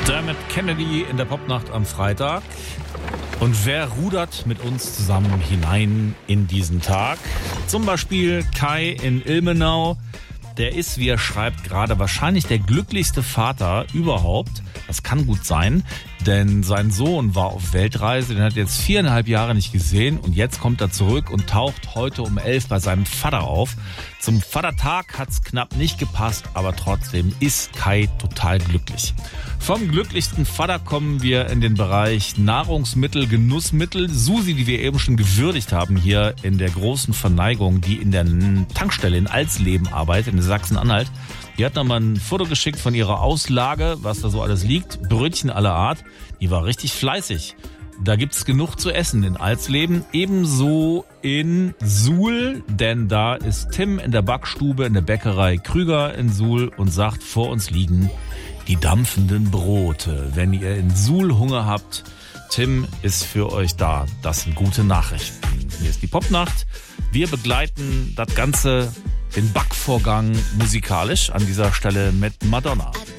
Dermot Kennedy in der Popnacht am Freitag. Und wer rudert mit uns zusammen hinein in diesen Tag? Zum Beispiel Kai in Ilmenau. Der ist, wie er schreibt, gerade wahrscheinlich der glücklichste Vater überhaupt. Das kann gut sein, denn sein Sohn war auf Weltreise, den hat er jetzt 4,5 Jahre nicht gesehen und jetzt kommt er zurück und taucht heute um 11 bei seinem Vater auf. Zum Vatertag hat's knapp nicht gepasst, aber trotzdem ist Kai total glücklich. Vom glücklichsten Vater kommen wir in den Bereich Nahrungsmittel, Genussmittel. Susi, die wir eben schon gewürdigt haben hier in der großen Verneigung, die in der Tankstelle in Alsleben arbeitet, in Sachsen-Anhalt. Die hat nochmal ein Foto geschickt von ihrer Auslage, was da so alles liegt. Brötchen aller Art. Die war richtig fleißig. Da gibt's genug zu essen in Alsleben. Ebenso in Suhl, denn da ist Tim in der Backstube in der Bäckerei Krüger in Suhl und sagt, vor uns liegen die dampfenden Brote. Wenn ihr in Suhl Hunger habt, Tim ist für euch da. Das sind gute Nachrichten. Hier ist die Popnacht. Wir begleiten das Ganze, den Backvorgang musikalisch an dieser Stelle mit Madonna.